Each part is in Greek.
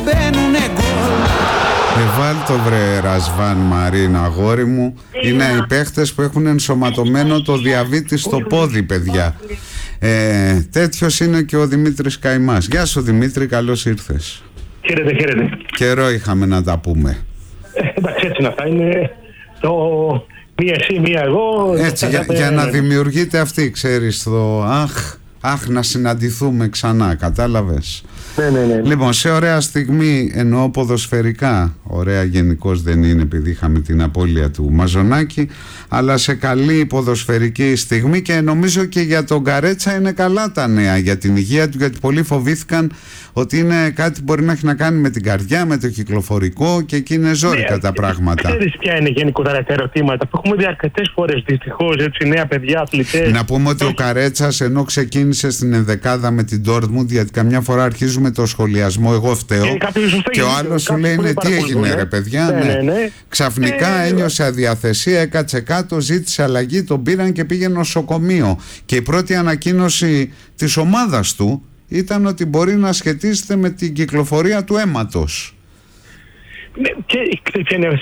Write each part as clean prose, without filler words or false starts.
Μπαίνουνε γκολ. Βάλ το βρε Ρασβάν Μαρίν, αγόρι μου. Είναι οι παίχτες που έχουν ενσωματωμένο το διαβήτη στο πόδι, παιδιά. Τέτοιος είναι και ο Δημήτρης Καημάς. Γεια σου Δημήτρη, καλώς ήρθες. Χαίρετε, χαίρετε. Καιρό είχαμε να τα πούμε. Εντάξει, έτσι να θα είναι το μία εσύ, μία εγώ. Έτσι, για να δημιουργείται αυτή, ξέρεις, το αχ, να συναντηθούμε ξανά, κατάλαβες. Ναι. Λοιπόν, σε ωραία στιγμή, εννοώ ποδοσφαιρικά, ωραία γενικώς δεν είναι επειδή είχαμε την απώλεια του Μαζονάκη, αλλά σε καλή ποδοσφαιρική στιγμή, και νομίζω και για τον Καρέτσα είναι καλά τα νέα για την υγεία του, γιατί πολλοί φοβήθηκαν ότι είναι κάτι που μπορεί να έχει να κάνει με την καρδιά, με το κυκλοφορικό, και εκεί είναι ζόρικα τα πράγματα. Ξέρεις ποια είναι γενικότερα τα ερωτήματα που έχουμε δει αρκετές φορές δυστυχώς, έτσι, νέα παιδιά, αθλητές. Να πούμε ότι ο Καρέτσας, ενώ ξεκίνησε στην ενδεκάδα με την Ντόρτμουντ, γιατί καμιά φορά αρχίζουμε το σχολιασμό, εγώ φταίω, και ο άλλος σου λέει ναι, τι έγινε ρε παιδιά, ναι. Ξαφνικά ένιωσε αδιαθεσία, έκατσε κάτω, ζήτησε αλλαγή, τον πήραν και πήγε νοσοκομείο, και η πρώτη ανακοίνωση της ομάδας του ήταν ότι μπορεί να σχετίζεται με την κυκλοφορία του αίματος. Ναι, και ποια είναι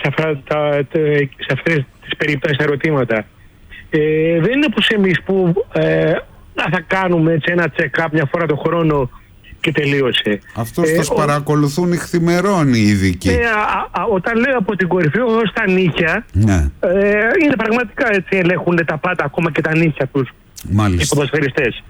σε αυτές τις περιπτώσεις τα ερωτήματα. Δεν είναι πως εμείς που θα κάνουμε έτσι ένα check-up μια φορά το χρόνο και τελείωσε. Αυτός τους παρακολουθούν ηχθημερών οι ειδικοί. Όταν λέω από την κορυφή ως τα νύχια, ναι. Είναι πραγματικά έτσι, ελέγχουν τα πάντα, ακόμα και τα νύχια τους, οι ποδοσφαιριστές.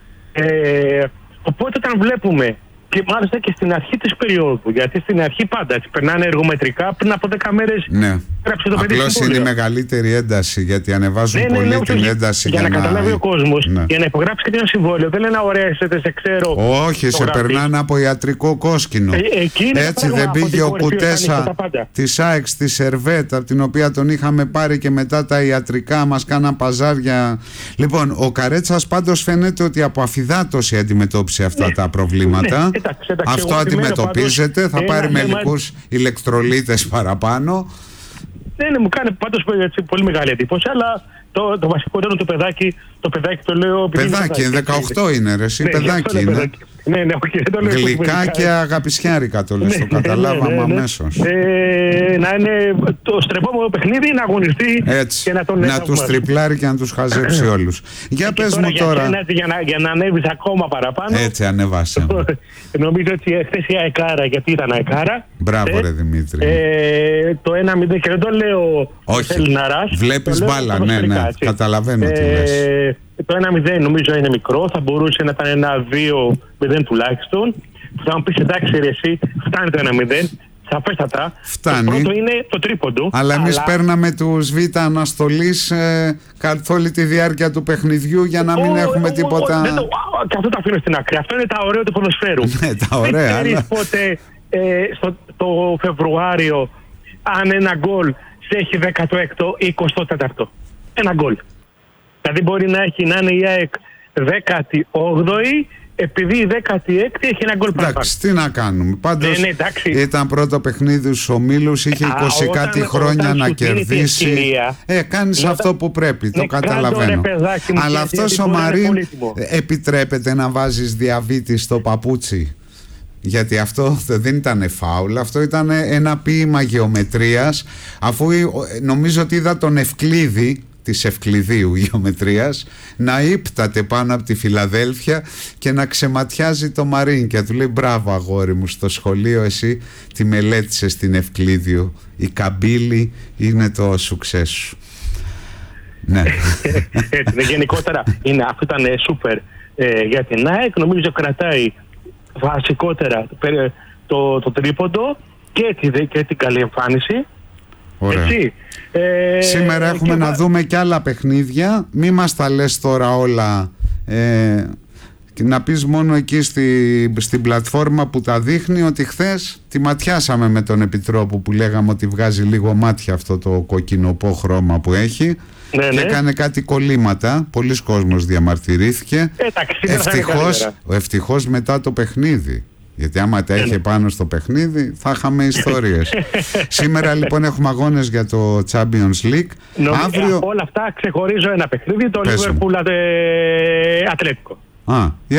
Οπότε όταν βλέπουμε, και μάλιστα και στην αρχή της περίοδου, γιατί στην αρχή πάντα έτσι, περνάνε εργομετρικά, πριν από 10 μέρες γράψε το παιδί. Απλώς είναι η μεγαλύτερη ένταση, γιατί ανεβάζουν πολύ την ένταση για να καταλάβει ο κόσμος, για να υπογράψει και ένα συμβόλαιο. Δεν λένε ωραία, σε ξέρω. Όχι, σε περνάνε από ιατρικό κόσκινο. Έτσι δεν πήγε ο Κουτέσα της ΑΕΚ στη Σερβέτ, από την οποία τον είχαμε πάρει, και μετά τα ιατρικά μας κάναν παζάρια. Λοιπόν, ο Καρέτσας πάντως φαίνεται ότι από αφυδάτωση αντιμετώπισε αυτά τα προβλήματα. Αυτό αντιμετωπίζεται, θα πάρει μερικούς ηλεκτρολίτες παραπάνω. Ναι, μου κάνει πάντως πολύ μεγάλη εντύπωση, αλλά το βασικό ήταν το παιδάκι το λέω... Παιδάκι, 18 είναι ρε, εσύ παιδάκι είναι. Ναι, όχι, δεν το λέω. Γλυκά και αγαπησιάρικα το λες, το καταλάβαμε αμέσως. Να είναι το στρεπόμενο παιχνίδι, να αγωνιστεί και να τον να τους τριπλάρει και να τους χαζέψει όλους. Για πες μου τώρα... Για να ανέβεις ακόμα παραπάνω. Έτσι ανεβάσε. Νομίζω ότι χθες η αεκάρα, γιατί ήταν αεκάρα. Μπράβο ρε Δημήτρη. Το 1-0, και δεν το λέω Ελληναράς. Βλέπεις μπάλα, ναι, καταλαβαίνω τι λες. Το 1-0 νομίζω είναι μικρό, θα μπορούσε να ήταν ένα 2-0 τουλάχιστον. Θα μου πεις εντάξει ρε εσύ, φτάνει το 1-0, σαφέστατα. Φτάνει. Το πρώτο είναι το τρίποντο. Αλλά εμείς παίρναμε τους β' αναστολής καθ' όλη τη διάρκεια του παιχνιδιού, για να μην έχουμε τίποτα. Και αυτό το αφήνω στην άκρη. Αυτό είναι τα ωραία του ποδοσφαίρου. Ναι, τα ωραία. Δεν ξέρεις πότε το Φεβρουάριο αν ένα γκολ σε έχει 16ο ή 24ο. Ένα γκολ. Δηλαδή μπορεί να είναι η ΑΕΚ 18η, επειδή η 16η έχει ένα γκολ παραπάνω. Εντάξει, τι να κάνουμε. Πάντως ήταν πρώτο παιχνίδι στους ομίλους, είχε 20 κάτι χρόνια να κερδίσει. Κάνεις αυτό που πρέπει, το καταλαβαίνω. Αλλά αυτός ο Μαρίν επιτρέπεται να βάζεις διαβήτη στο παπούτσι? Γιατί αυτό δεν ήταν φάουλ, αυτό ήταν ένα ποίημα γεωμετρίας, αφού νομίζω ότι είδα τον Ευκλήδη της Ευκληδίου γεωμετρίας να ύπταται πάνω από τη Φιλαδέλφια και να ξεματιάζει το Μαρίν, και του λέει μπράβο αγόρι μου, στο σχολείο εσύ τη μελέτησες στην Ευκλήδιο, η καμπύλη είναι το σουξές σου. Ναι. Έτσι, γενικότερα αυτό ήταν σούπερ για την ΑΕΚ. Νομίζω κρατάει βασικότερα το τρίποντο και την καλή εμφάνιση. Ωραία. Σήμερα έχουμε να δούμε και άλλα παιχνίδια. Μη μας τα λες τώρα όλα, να πεις μόνο εκεί στην πλατφόρμα που τα δείχνει, ότι χθες τη ματιάσαμε με τον Επιτρόπο, που λέγαμε ότι βγάζει λίγο μάτια αυτό το κοκκινοπό χρώμα που έχει. Και έκανε κάτι κολλήματα. Πολλοί κόσμος διαμαρτυρήθηκε. Ευτυχώς μετά το παιχνίδι, γιατί άμα τα είχε πάνω στο παιχνίδι θα είχαμε ιστορίες. Σήμερα λοιπόν έχουμε αγώνες για το Champions League. Αύριο... όλα αυτά ξεχωρίζω ένα παιχνίδι, το Liverpool Ατλέτικο.